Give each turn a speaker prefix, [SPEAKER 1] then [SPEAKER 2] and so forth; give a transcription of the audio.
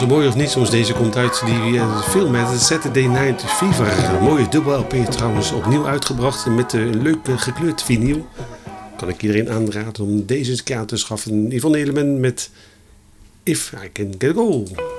[SPEAKER 1] zo mooi of niet, zoals deze komt uit die film met Saturday Night Fever. Een mooie dubbel LP trouwens, opnieuw uitgebracht met een leuk gekleurd vinyl. Kan ik iedereen aanraden om deze kaart te schaffen. Yvonne Element met If I Can Get Go.